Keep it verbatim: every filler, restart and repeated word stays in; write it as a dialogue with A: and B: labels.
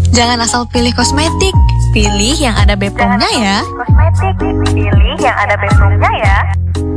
A: Jangan asal pilih kosmetik, pilih yang ada B P O M-nya ya.
B: Kosmetik, pilih yang ada B P O M-nya ya.